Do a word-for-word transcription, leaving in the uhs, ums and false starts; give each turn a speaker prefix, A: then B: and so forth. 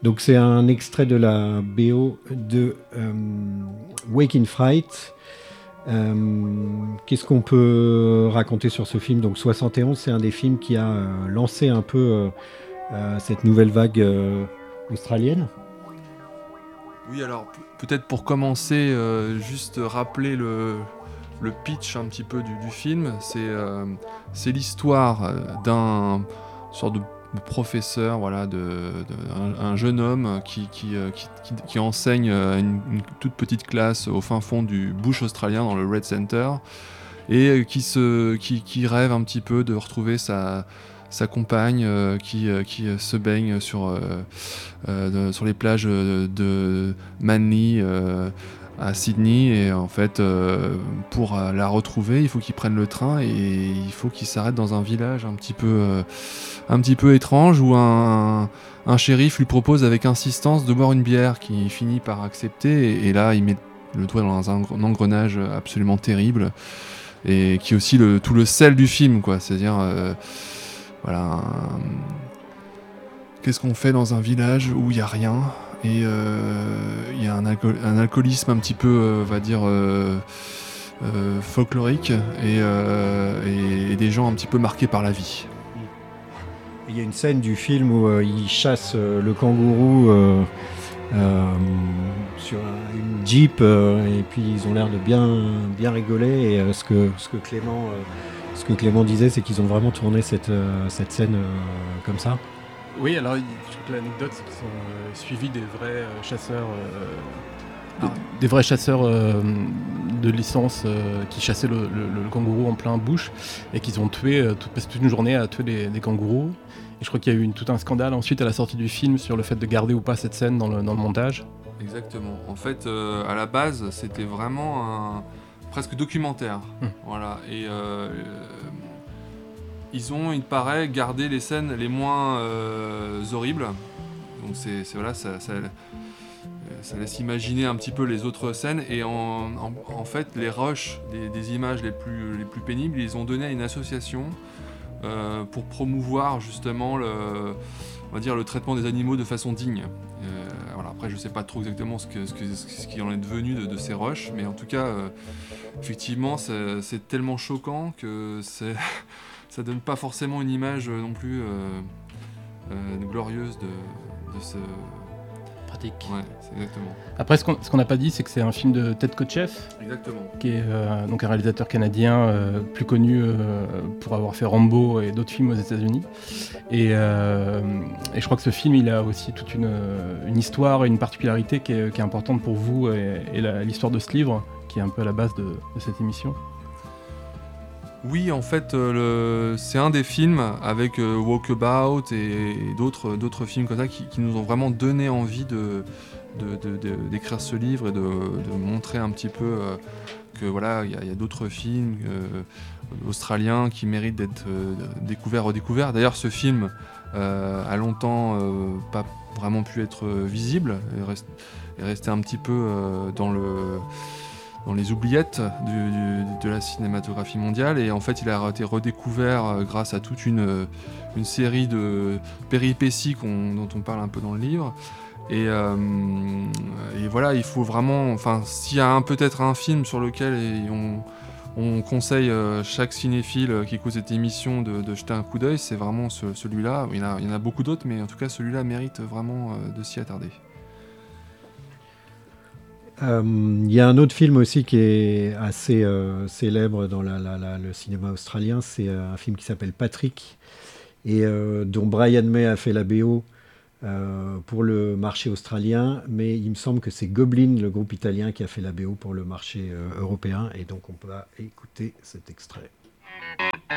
A: Donc c'est un extrait de la B O de euh, Wake in Fright. Euh, qu'est-ce qu'on peut raconter sur ce film? Donc soixante et onze, c'est un des films qui a euh, lancé un peu euh, euh, cette nouvelle vague euh, australienne.
B: Oui, alors p- peut-être pour commencer, euh, juste rappeler le, le pitch un petit peu du, du film. C'est euh, c'est l'histoire euh, d'un sorte de professeur, voilà, de, de- un, un jeune homme qui, qui, euh, qui, qui- qui enseigne à une, une toute petite classe au fin fond du bush australien dans le Red Center et euh, qui, se, qui, qui rêve un petit peu de retrouver sa, sa compagne euh, qui, euh, qui euh, se baigne sur, euh, euh, de- sur les plages de, de Manly euh, à Sydney. Et en fait, euh, pour euh, la retrouver, il faut qu'il prenne le train et il faut qu'il s'arrête dans un village un petit peu, euh, un petit peu étrange où un, un shérif lui propose avec insistance de boire une bière qu'il finit par accepter. Et, et là, il met le doigt dans un, un engrenage absolument terrible et qui est aussi le, tout le sel du film, quoi. C'est-à-dire, euh, voilà, un- qu'est-ce qu'on fait dans un village où il n'y a rien et euh, il y a un, alcool, un alcoolisme un petit peu, euh, on va dire, euh, euh, folklorique et, euh, et, et des gens un petit peu marqués par la vie.
A: Il y a une scène du film où euh, il chasse euh, le kangourou euh, euh, sur un- une Jeep euh, et puis ils ont l'air de bien, bien rigoler. Et euh, ce, que, ce, que Clément, euh, ce que Clément disait, c'est qu'ils ont vraiment tourné cette, euh, cette scène euh, comme ça.
C: Oui, alors il- je crois que l'anecdote, c'est qu'ils sont euh, suivis des vrais euh, chasseurs, euh, des,
B: Ah.
C: des vrais chasseurs euh, de licence euh, qui chassaient le, le- le kangourou en plein bush et qu'ils ont tué, euh, tout, passé toute une journée à tuer des, des kangourous. Et je crois qu'il y a eu une- tout un scandale ensuite à la sortie du film sur le fait de garder ou pas cette scène dans le, dans le montage.
B: Exactement. En fait, euh, à la base, c'était vraiment un presque documentaire.
C: Hmm.
B: Voilà. Et euh, euh, ils ont, il paraît, gardé les scènes les moins euh, horribles. Donc c'est, c'est- voilà, ça, ça, euh, ça laisse imaginer un petit peu les autres scènes. Et en, en- en fait, les rushs des, des images les plus, les plus pénibles, ils ont donné à une association euh, pour promouvoir justement le, on va dire, le traitement des animaux de façon digne. Euh, voilà, après, je sais pas trop exactement ce, que, ce, que, ce qui en est devenu de, de ces rushs, mais en tout cas, euh, effectivement, c'est, c'est tellement choquant que c'est, ça donne pas forcément une image euh, non plus euh, euh, glorieuse de, de ce.
C: Pratique.
B: Ouais, c'est exactement.
C: Après, ce qu'on ce qu'on n'a pas dit, c'est que c'est un film de Ted Kotcheff,
B: Exactement.
C: qui est euh, donc un réalisateur canadien euh, plus connu euh, pour avoir fait Rambo et d'autres films aux États-Unis. Et, euh, et je crois que ce film, il a aussi toute une, une histoire et une particularité qui est, qui est importante pour vous et, et la- l'histoire de ce livre, qui est un peu à la base de, de cette émission.
B: Oui, en fait, euh, le... c'est un des films avec euh, Walkabout et, et d'autres, d'autres films comme ça qui, qui nous ont vraiment donné envie de, de, de- de- d'écrire ce livre et de, de montrer un petit peu euh, que voilà, il y, a- il y a d'autres films euh, australiens qui méritent d'être euh, découverts, redécouverts. D'ailleurs, ce film euh, a longtemps euh, pas vraiment pu être visible, est rest- est resté un petit peu euh, dans le dans les oubliettes du- du- de la cinématographie mondiale, et en fait il a été redécouvert euh, grâce à toute une, euh, une série de péripéties qu'on- dont on parle un peu dans le livre. Et, euh, et voilà, il faut vraiment, enfin, s'il y a un- peut-être un film sur lequel on, on conseille euh, chaque cinéphile euh, qui écoute cette émission de, de jeter un coup d'œil, c'est vraiment ce- celui-là. Il y, en a, il y en a beaucoup d'autres, mais en tout cas celui-là mérite vraiment euh, de s'y attarder.
A: Euh, Il y a un autre film aussi qui est assez euh, célèbre dans la- la- la- le cinéma australien, c'est euh, un film qui s'appelle Patrick, et euh, dont Brian May a fait la B O euh, pour le marché australien, mais il me semble que c'est Goblin, le groupe italien, qui a fait la B O pour le marché euh, européen, et donc on peut écouter cet extrait.